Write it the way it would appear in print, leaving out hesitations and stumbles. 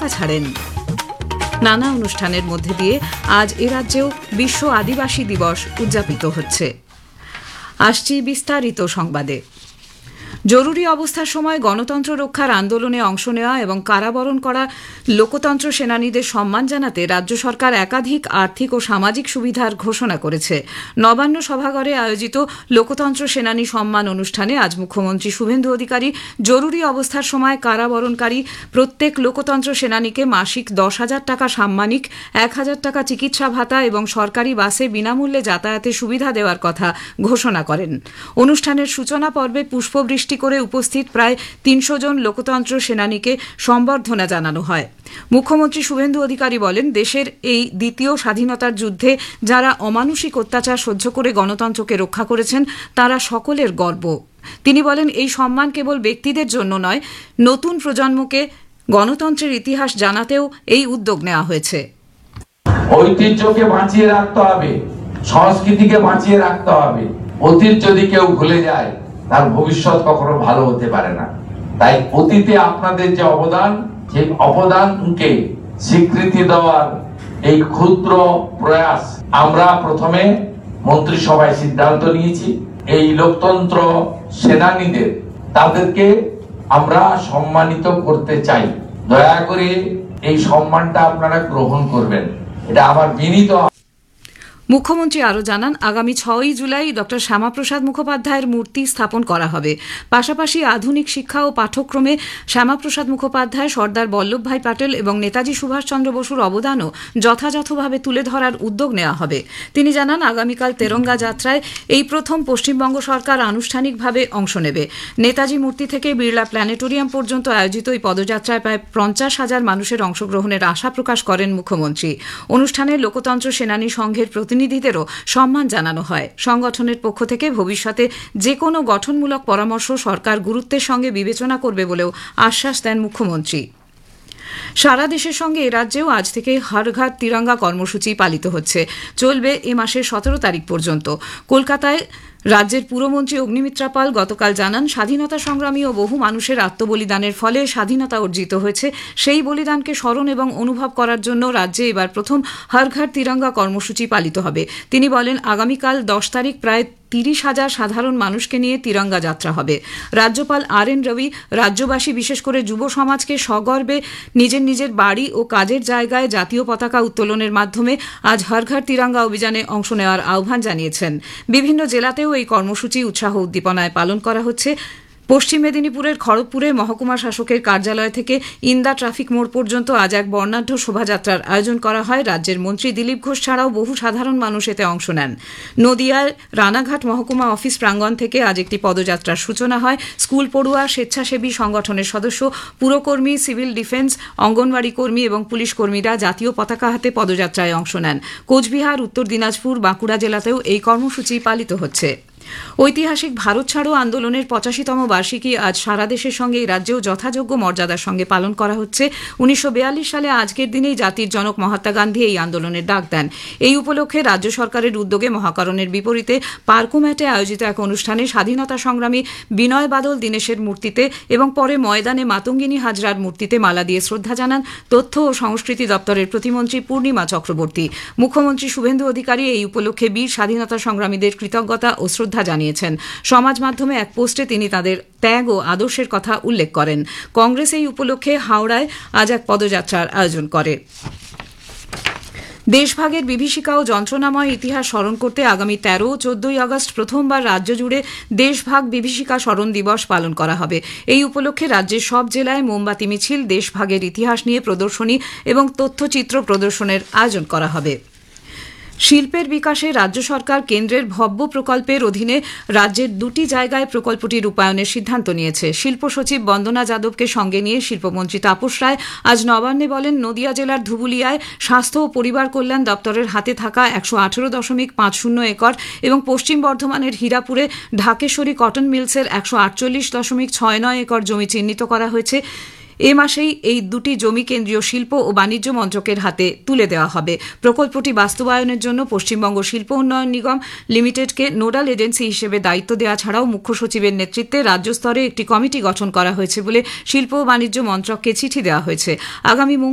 পতাকা ছাড়েন। নানা অনুষ্ঠানের মধ্যে দিয়ে আজ এ রাজ্যেও বিশ্ব আদিবাসী দিবস উদযাপিত হচ্ছে। আসছি বিস্তারিত সংবাদে। জরুরি অবস্থার সময় গণতন্ত্র রক্ষার আন্দোলনে অংশ নেওয়া এবং কারাবরণ করা লোকতন্ত্র সেনানীদের সম্মান জানাতে রাজ্য সরকার একাধিক আর্থিক ও সামাজিক সুবিধার ঘোষণা করেছে। নবান্ন সভাঘরে আয়োজিত লোকতন্ত্র সেনানী সম্মান অনুষ্ঠানে আজ মুখ্যমন্ত্রী শুভেন্দু অধিকারী জরুরি অবস্থার সময় কারাবরণকারী প্রত্যেক লোকতন্ত্র সেনানীকে মাসিক 10,000 টাকা সাম্মানিক, 1,000 টাকা চিকিৎসা ভাতা এবং সরকারি বাসে বিনামূল্যে যাতায়াতের সুবিধা দেওয়ার কথা ঘোষণা করেন। অনুষ্ঠানের সূচনা পর্বে পুষ্পবৃষ্টি করে উপস্থিত প্রায় 300 জন লোকতন্ত্র সেনানীকে সম্বর্ধনা জানানো হয়। মুখ্যমন্ত্রী শুভেন্দু অধিকারী বলেন, দেশের এই দ্বিতীয় স্বাধীনতার যুদ্ধে যারা অমানুষিক অত্যাচার সহ্য করে গণতন্ত্রকে রক্ষা করেছেন তারা সকলের গর্ব। তিনি বলেন, এই সম্মান কেবল ব্যক্তিদের জন্য নয়, নতুন প্রজন্মকে গণতন্ত্রের ইতিহাস জানাতেও এই উদ্যোগ নেওয়া হয়েছে। ঐতিহ্যকে বাঁচিয়ে রাখতে হবে, সংস্কৃতিকে বাঁচিয়ে রাখতে হবে। অতীত যদি কেউ ভুলে যায় তার ভবিষ্যৎ কখনো ভালো হতে পারে না। তাই অতীতে আপনাদের যে অবদান, সেই অবদানকে স্বীকৃতি দেওয়ার এই ক্ষুদ্র প্রয়াস আমরা প্রথমে মন্ত্রিসভায় সিদ্ধান্ত নিয়েছি। এই লোকতন্ত্র সেনানীদের তাদেরকে আমরা সম্মানিত করতে চাই। দয়া করে এই সম্মানটা আপনারা গ্রহণ করবেন, এটা আমার বিনীত। মুখ্যমন্ত্রী আরও জানান, আগামী 6ই জুলাই ড শ্যামাপ্রসাদ মুখোপাধ্যায়ের মূর্তি স্থাপন করা হবে। পাশাপাশি আধুনিক শিক্ষা ও পাঠ্যক্রমে শ্যামাপ্রসাদ মুখোপাধ্যায়, সর্দার বল্লভভাই প্যাটেল এবং নেতাজি সুভাষচন্দ্র বসুর অবদানও যথাযথভাবে তুলে ধরার উদ্যোগ নেওয়া হবে। তিনি জানান, আগামীকাল তেরঙ্গা যাত্রায় এই প্রথম পশ্চিমবঙ্গ সরকার আনুষ্ঠানিকভাবে অংশ নেবে। নেতাজি মূর্তি থেকে বিড়লা প্ল্যানেটোরিয়াম পর্যন্ত আয়োজিত এই পদযাত্রায় প্রায় 50,000 মানুষের অংশগ্রহণের আশা প্রকাশ করেন মুখ্যমন্ত্রী। অনুষ্ঠানে লোকতন্ত্র সেনানী সংঘের প্রতিনিধিদেরও সম্মান জানানো হয়। সংগঠনের পক্ষ থেকে ভবিষ্যতে যে কোনো গঠনমূলক পরামর্শ সরকার গুরুত্বের সঙ্গে বিবেচনা করবে বলেও আশ্বাস দেন মুখ্যমন্ত্রী। সারা দেশের সঙ্গে এ রাজ্যেও আজ থেকে হর ঘর তিরঙ্গা কর্মসূচি পালিত হচ্ছে। চলবে এ মাসের 17 তারিখ পর্যন্ত। কলকাতায় রাজ্যের পুরমন্ত্রী অগ্নিমিত্রা পাল গতকাল জানান, স্বাধীনতা সংগ্রামী ও বহু মানুষের আত্মবলিদানের ফলে স্বাধীনতা অর্জিত হয়েছে। সেই বলিদানকে স্মরণ এবং অনুভব করার জন্য রাজ্যে এবার প্রথম হর ঘর তিরঙ্গা কর্মসূচি পালিত হবে। তিনি বলেন, আগামীকাল 10 তারিখ প্রায় 30,000 সাধারণ মানুষকে নিয়ে তিরঙ্গা যাত্রা হবে। রাজ্যপাল RN রবি রাজ্যবাসী, বিশেষ করে যুব সমাজকে সগর্বে নিজের নিজের বাড়ি ও কাজের জায়গায় জাতীয় পতাকা উত্তোলনের মাধ্যমে আজ হর ঘর তিরঙ্গা অভিযানে অংশ নেওয়ার আহ্বান জানিয়েছেন। বিভিন্ন জেলাতেও এই কর্মসূচি উৎসাহ উদ্দীপনায় পালন করা হচ্ছে। পশ্চিম মেদিনীপুরের খড়গপুরে মহকুমা শাসকের কার্যালয় থেকে ইন্দা ট্রাফিক মোড় পর্যন্ত আজ এক বর্ণাঢ্য শোভাযাত্রার আয়োজন করা হয়। রাজ্যের মন্ত্রী দিলীপ ঘোষ ছাড়াও বহু সাধারণ মানুষ এতে অংশ নেন। নদিয়ার রানাঘাট মহকুমা অফিস প্রাঙ্গণ থেকে আজ একটি পদযাত্রার সূচনা হয়। স্কুল পড়ুয়া, স্বেচ্ছাসেবী সংগঠনের সদস্য, পুরকর্মী, সিভিল ডিফেন্স, অঙ্গনওয়াড়ি কর্মী এবং পুলিশ কর্মীরা জাতীয় পতাকা হাতে পদযাত্রায় অংশ নেন। কোচবিহার, উত্তর দিনাজপুর, বাঁকুড়া জেলাতেও এই কর্মসূচি পালিত হচ্ছে। ঐতিহাসিক ভারত ছাড়ো আন্দোলনের 85তম বার্ষিকী আজ সারা দেশের সঙ্গে এই রাজ্যেও যথাযোগ্য মর্যাদার সঙ্গে পালন করা হচ্ছে। 1942 সালে আজকের দিনেই জাতির জনক মহাত্মা গান্ধী এই আন্দোলনের ডাক দেন। এই উপলক্ষে রাজ্য সরকারের উদ্যোগে মহাকরণের বিপরীতে পার্কোম্যাটে আয়োজিত এক অনুষ্ঠানে স্বাধীনতা সংগ্রামী বিনয় বাদল দীনেশের মূর্তিতে এবং পরে ময়দানে মাতঙ্গিনী হাজরার মূর্তিতে মালা দিয়ে শ্রদ্ধা জানান তথ্য ও সংস্কৃতি দপ্তরের প্রতিমন্ত্রী পূর্ণিমা চক্রবর্তী। মুখ্যমন্ত্রী শুভেন্দু অধিকারী এই উপলক্ষে বীর স্বাধীনতা সংগ্রামীদের কৃতজ্ঞতা ও শ্রদ্ধা জানিয়েছেন। সমাজ মাধ্যমে এক পোস্টে তিনি তাদের ত্যাগ ও আদর্শের কথা উল্লেখ করেন। কংগ্রেস এই উপলক্ষে হাওড়ায় আজ এক পদযাত্রার আয়োজন করে। দেশভাগের বিভীষিকা ও যন্ত্রণাময় ইতিহাস স্মরণ করতে আগামী 13 ও 14 আগস্ট প্রথমবার রাজ্য জুড়ে দেশভাগ বিভীষিকা স্মরণ দিবস পালন করা হবে। এই উপলক্ষে রাজ্যের সব জেলায় মোমবাতি মিছিল, দেশভাগের ইতিহাস নিয়ে প্রদর্শনী এবং তথ্যচিত্র প্রদর্শনের আয়োজন করা হবে। শিল্পের বিকাশে রাজ্য সরকার কেন্দ্রের ভব্য প্রকল্পের অধীনে রাজ্যের 2টি জায়গায় প্রকল্পটি রূপায়ণের সিদ্ধান্ত নিয়েছে। শিল্প সচিব বন্দনা যাদবকে সঙ্গে নিয়ে শিল্পমন্ত্রী তাপস রায় আজ নবান্নে বলেন, নদিয়া জেলার ধুবুলিয়ায় স্বাস্থ্য ও পরিবার কল্যাণ দপ্তরের হাতে থাকা 118.50 একর এবং পশ্চিম বর্ধমানের হীরাপুরে ঢাকেশ্বরী কটন মিলসের 148.69 একর জমি চিহ্নিত করা হয়েছে। এ মাসেই এই 2টি জমি কেন্দ্রীয় শিল্প ও বাণিজ্য মন্ত্রকের হাতে তুলে দেওয়া হবে। প্রকল্পটি বাস্তবায়নের জন্য পশ্চিমবঙ্গ শিল্প উন্নয়ন নিগম লিমিটেডকে নোডাল এজেন্সি হিসেবে দায়িত্ব দেওয়া ছাড়াও মুখ্য সচিবের নেতৃত্বে রাজ্য স্তরে একটি কমিটি গঠন করা হয়েছে বলে শিল্প ও বাণিজ্য মন্ত্রককে চিঠি দেওয়া হয়েছে। আগামী